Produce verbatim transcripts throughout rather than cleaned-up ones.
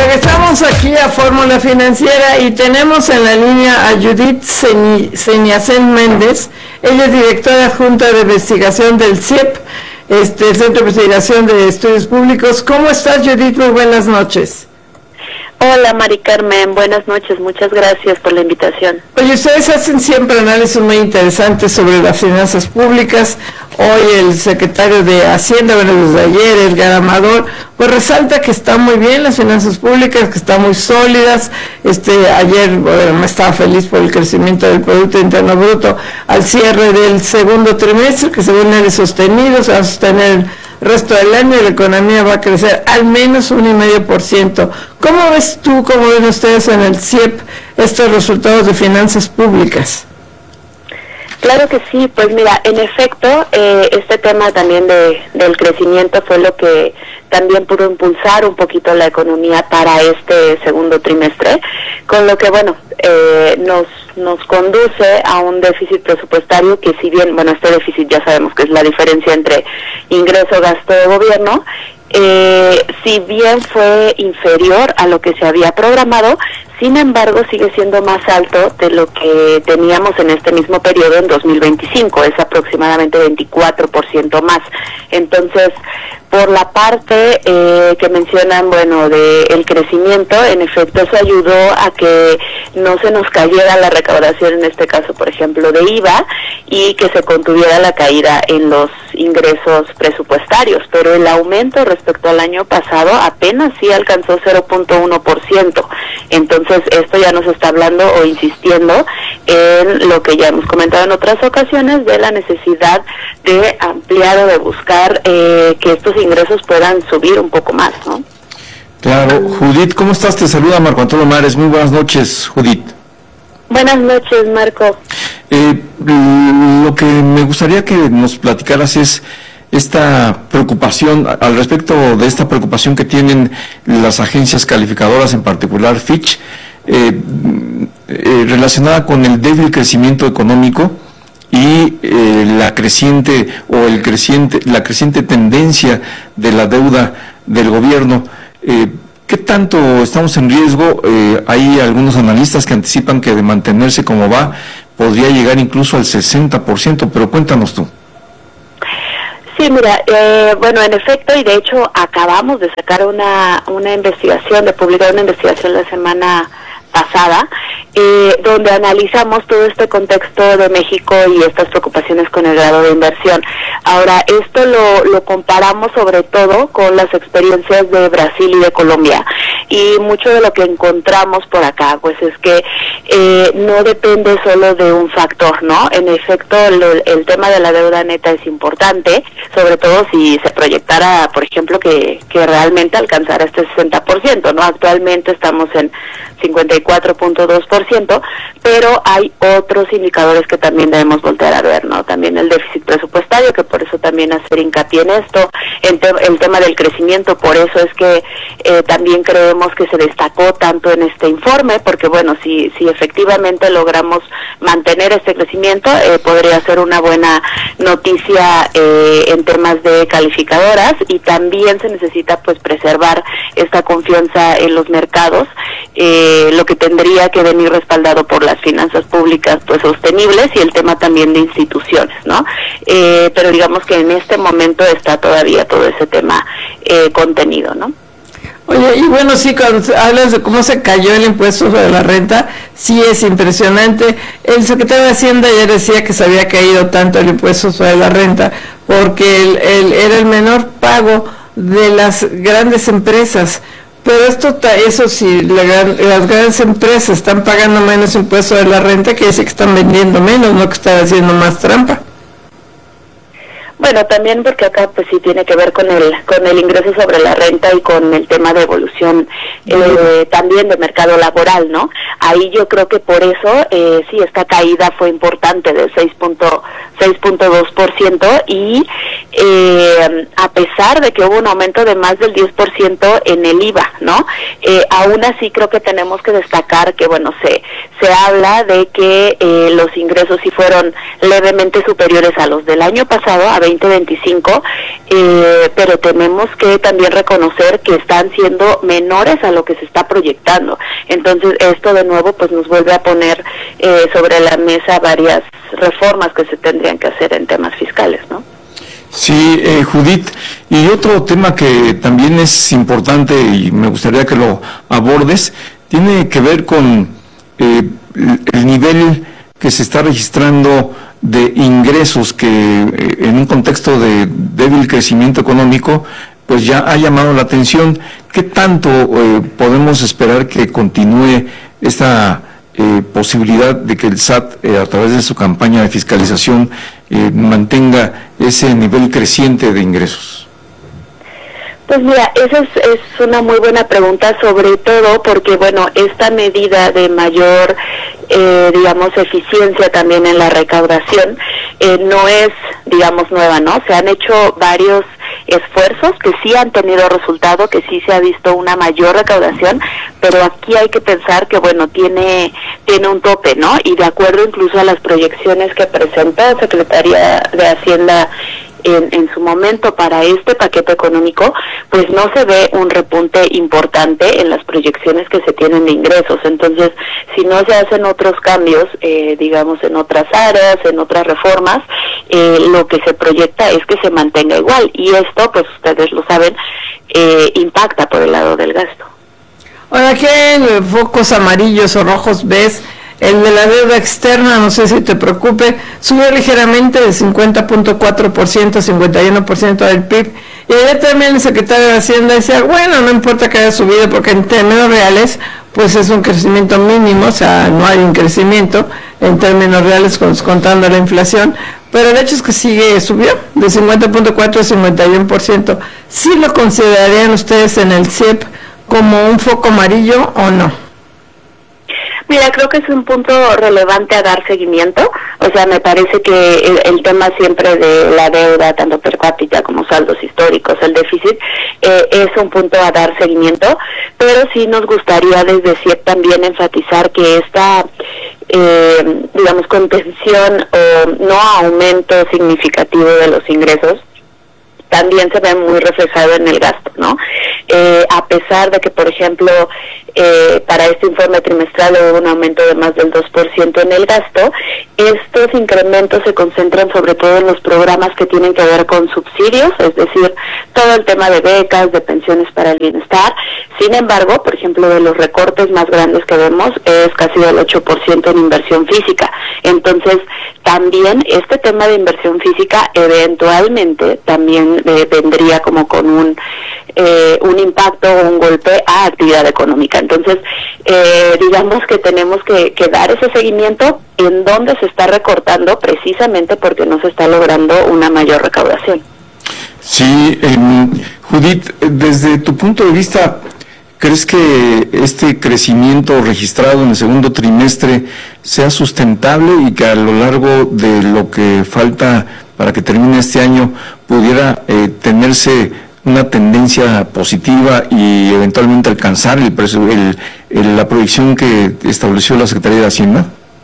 Regresamos aquí a Fórmula Financiera y tenemos en la línea a Judith Señacén Méndez. Ella es directora adjunta de investigación del C I E P, este, el Centro de Investigación de Estudios Públicos. ¿Cómo estás, Judith? Muy buenas noches. Hola, Mari Carmen, buenas noches, muchas gracias por la invitación. Oye, ustedes hacen siempre análisis muy interesantes sobre las finanzas públicas. Hoy el secretario de Hacienda, bueno, desde ayer, Edgar Amador, pues resalta que están muy bien las finanzas públicas, que están muy sólidas. Este, ayer, bueno, estaba feliz por el crecimiento del Producto Interno Bruto al cierre del segundo trimestre, que según él es sostenido, se va a sostener el resto del año y la economía va a crecer al menos un y medio por ciento. ¿Cómo ves tú, cómo ven ustedes en el C I E P estos resultados de finanzas públicas? Claro que sí, pues mira, en efecto, eh, este tema también de, del crecimiento fue lo que también pudo impulsar un poquito la economía para este segundo trimestre, con lo que, bueno, eh, nos nos conduce a un déficit presupuestario que, si bien, bueno, este déficit ya sabemos que es la diferencia entre ingreso-gasto de gobierno, eh, si bien fue inferior a lo que se había programado, sin embargo sigue siendo más alto de lo que teníamos en este mismo periodo en dos mil veinticinco, es aproximadamente veinticuatro por ciento más. Entonces, por la parte eh, que mencionan, bueno, de el crecimiento, en efecto eso ayudó a que no se nos cayera la recaudación, en este caso, por ejemplo, de I V A, y que se contuviera la caída en los ingresos presupuestarios, pero el aumento respecto al año pasado apenas sí alcanzó cero punto uno por ciento. Entonces, esto ya nos está hablando o insistiendo en lo que ya hemos comentado en otras ocasiones, de la necesidad de ampliar o de buscar eh, que estos ingresos puedan subir un poco más, ¿no? Claro. Judith, ¿cómo estás? Te saluda Marco Antonio Mares. Muy buenas noches, Judith. Buenas noches, Marco. Eh, lo que me gustaría que nos platicaras es esta preocupación, al respecto de esta preocupación que tienen las agencias calificadoras, en particular Fitch, eh, eh, relacionada con el débil crecimiento económico y eh, la creciente o el creciente la creciente tendencia de la deuda del gobierno. Eh, ¿Qué tanto estamos en riesgo? Eh, hay algunos analistas que anticipan que de mantenerse como va podría llegar incluso al sesenta por ciento, pero cuéntanos tú. Sí, mira, eh, bueno, en efecto, y de hecho acabamos de sacar una una investigación, de publicar una investigación la semana pasada, eh, donde analizamos todo este contexto de México y estas preocupaciones con el grado de inversión. Ahora, esto lo, lo comparamos sobre todo con las experiencias de Brasil y de Colombia, y mucho de lo que encontramos por acá, pues es que eh, no depende solo de un factor, ¿no? En efecto, el, el tema de la deuda neta es importante, sobre todo si se proyectara, por ejemplo, que, que realmente alcanzara este sesenta por ciento, ¿no? Actualmente estamos en cincuenta y cuatro punto dos por ciento, pero hay otros indicadores que también debemos voltear a ver, ¿no? También el déficit presupuestario, que por eso también hacer hincapié en esto, el, te el tema del crecimiento, por eso es que eh, también creemos que se destacó tanto en este informe, porque bueno, si, si efectivamente logramos mantener este crecimiento, eh, podría ser una buena noticia eh, en temas de calificadoras, y también se necesita pues preservar esta confianza en los mercados, eh, lo que tendría que venir respaldado por las finanzas públicas pues sostenibles, y el tema también de instituciones, ¿no? Eh, pero digamos que en este momento está todavía todo ese tema eh, contenido, ¿no? Oye, y bueno, sí, cuando hablas de cómo se cayó el impuesto sobre la renta, sí es impresionante. El secretario de Hacienda ayer decía que se había caído tanto el impuesto sobre la renta porque el, el, era el menor pago de las grandes empresas. Pero esto, eso sí, la, las grandes empresas están pagando menos impuesto de la renta, que dice que están vendiendo menos, no que están haciendo más trampa. Bueno, también porque acá pues sí tiene que ver con el con el ingreso sobre la renta y con el tema de evolución eh, también de mercado laboral, ¿no? Ahí yo creo que por eso eh, sí, esta caída fue importante de seis punto dos por ciento, y eh, a pesar de que hubo un aumento de más del diez por ciento en el I V A, ¿no? Eh, aún así creo que tenemos que destacar que, bueno, se se habla de que eh, los ingresos sí fueron levemente superiores a los del año pasado, a veinte veinticinco, eh, pero tenemos que también reconocer que están siendo menores a lo que se está proyectando. Entonces esto de nuevo pues nos vuelve a poner eh, sobre la mesa varias reformas que se tendrían que hacer en temas fiscales, ¿no? Sí, eh, Judith, y otro tema que también es importante y me gustaría que lo abordes, tiene que ver con eh, el nivel que se está registrando de ingresos que eh, en un contexto de débil crecimiento económico pues ya ha llamado la atención. ¿Qué tanto eh, podemos esperar que continúe esta eh, posibilidad de que el S A T eh, a través de su campaña de fiscalización eh, mantenga ese nivel creciente de ingresos? Pues mira, esa es, es una muy buena pregunta, sobre todo porque, bueno, esta medida de mayor, eh, digamos, eficiencia también en la recaudación, eh, no es, digamos, nueva, ¿no? Se han hecho varios esfuerzos que sí han tenido resultado, que sí se ha visto una mayor recaudación, pero aquí hay que pensar que, bueno, tiene tiene un tope, ¿no? Y de acuerdo incluso a las proyecciones que presentó Secretaría de Hacienda En, en su momento para este paquete económico, pues no se ve un repunte importante en las proyecciones que se tienen de ingresos. Entonces, si no se hacen otros cambios, eh, digamos, en otras áreas, en otras reformas, eh, lo que se proyecta es que se mantenga igual. Y esto, pues ustedes lo saben, eh, impacta por el lado del gasto. Ahora, ¿qué focos amarillos o rojos ves? El de la deuda externa, no sé si te preocupe, subió ligeramente de cincuenta punto cuatro por ciento a cincuenta y uno por ciento del P I B. Y ayer también el secretario de Hacienda decía, bueno, no importa que haya subido, porque en términos reales, pues es un crecimiento mínimo, o sea, no hay un crecimiento en términos reales contando la inflación, pero el hecho es que sigue, subió de cincuenta punto cuatro a cincuenta y uno por ciento. ¿Sí lo considerarían ustedes en el C I E P como un foco amarillo o no? Mira, creo que es un punto relevante a dar seguimiento. O sea, me parece que el, el tema siempre de la deuda, tanto per cápita como saldos históricos, el déficit, eh, es un punto a dar seguimiento, pero sí nos gustaría desde C I E P también enfatizar que esta, eh, digamos, contención o no aumento significativo de los ingresos también se ve muy reflejado en el gasto, ¿no? Eh, a pesar de que, por ejemplo, eh, para este informe trimestral hubo un aumento de más del dos por ciento en el gasto, estos incrementos se concentran sobre todo en los programas que tienen que ver con subsidios, es decir, todo el tema de becas, de pensiones para el bienestar. Sin embargo, por ejemplo, de los recortes más grandes que vemos es casi del ocho por ciento en inversión física. Entonces, también este tema de inversión física eventualmente también eh, vendría como con un eh, un impacto o un golpe a actividad económica. Entonces, eh, digamos que tenemos que, que dar ese seguimiento en donde se está recortando precisamente porque no se está logrando una mayor recaudación. Sí, eh, Judith, desde tu punto de vista, ¿crees que este crecimiento registrado en el segundo trimestre sea sustentable y que a lo largo de lo que falta para que termine este año pudiera eh, tenerse una tendencia positiva y eventualmente alcanzar el, el, el, la proyección que estableció la Secretaría de Hacienda?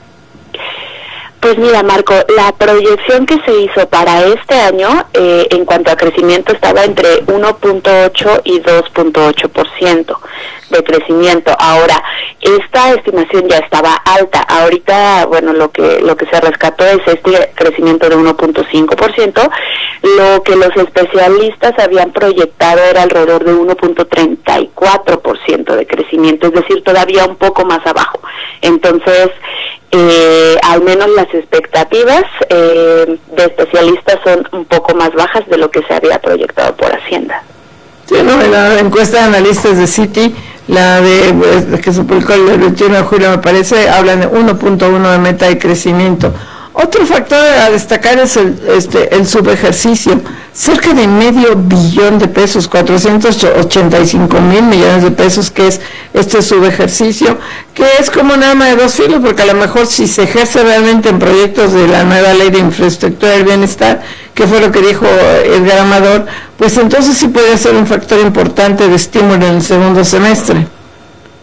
Pues mira, Marco, la proyección que se hizo para este año eh, en cuanto a crecimiento estaba entre uno punto ocho y dos punto ocho por ciento de crecimiento. Ahora, esta estimación ya estaba alta. Ahorita, bueno, lo que lo que se rescató es este crecimiento de uno punto cinco por ciento. Lo que los especialistas habían proyectado era alrededor de uno punto treinta y cuatro por ciento de crecimiento, es decir, todavía un poco más abajo. Entonces, eh, al menos las expectativas eh, de especialistas son un poco más bajas de lo que se había proyectado por Hacienda. Sí, no, la encuesta de analistas de Citi, la de pues, que se publicó el veintiuno de julio, me parece, hablan de uno punto uno de meta de crecimiento. Otro factor a destacar es el, este, el subejercicio, cerca de medio billón de pesos, cuatrocientos ochenta y cinco mil millones de pesos, que es este subejercicio, que es como un arma de dos filos, porque a lo mejor si se ejerce realmente en proyectos de la nueva ley de infraestructura del bienestar, que fue lo que dijo Edgar Amador, pues entonces sí puede ser un factor importante de estímulo en el segundo semestre.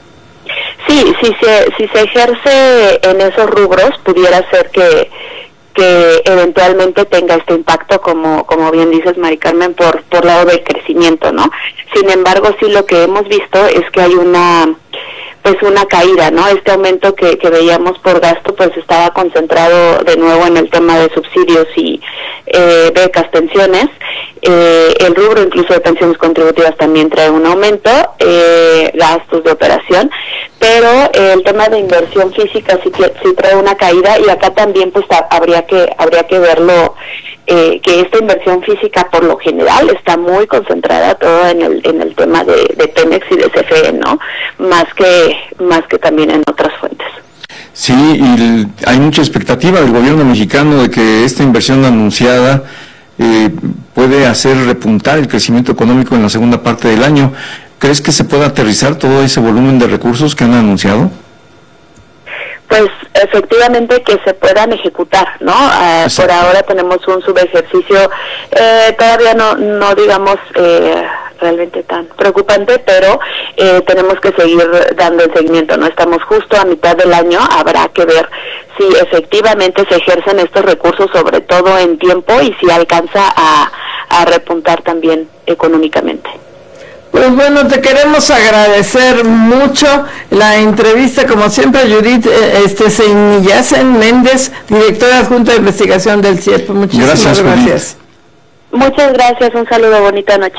Sí, si se, si se ejerce en esos rubros, pudiera ser que, que eventualmente tenga este impacto, como como bien dices, Mari Carmen, por por lado del crecimiento, ¿no? Sin embargo, sí lo que hemos visto es que hay una pues una caída, ¿no? Este aumento que, que veíamos por gasto pues estaba concentrado de nuevo en el tema de subsidios y eh, becas, pensiones. Eh, el rubro incluso de pensiones contributivas también trae un aumento, eh, gastos de operación, pero eh, el tema de inversión física sí, sí trae una caída, y acá también pues a, habría que habría que verlo, eh, que esta inversión física por lo general está muy concentrada todo en el en el tema de, de Pemex y de C F E, ¿no? Más que más que también en otras fuentes. Sí, y hay mucha expectativa del gobierno mexicano de que esta inversión anunciada eh, puede hacer repuntar el crecimiento económico en la segunda parte del año. ¿Crees que se pueda aterrizar todo ese volumen de recursos que han anunciado? Pues efectivamente que se puedan ejecutar, ¿no? Eh, por ahora tenemos un subejercicio, eh, todavía no, no digamos eh, realmente tan preocupante, pero eh, tenemos que seguir dando el seguimiento, ¿no? Estamos justo a mitad del año, habrá que ver si efectivamente se ejercen estos recursos, sobre todo en tiempo, y si alcanza a, a repuntar también económicamente. Pues bueno, te queremos agradecer mucho la entrevista, como siempre, Judith este, Señillasen Méndez, directora adjunta de investigación del C I E P. Muchísimas gracias. gracias. Muchas gracias, un saludo, bonita noche.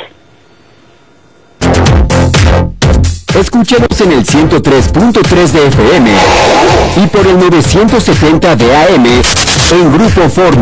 Escúchenos en el ciento tres punto tres de F M y por el novecientos setenta de A M en Grupo Fórmula.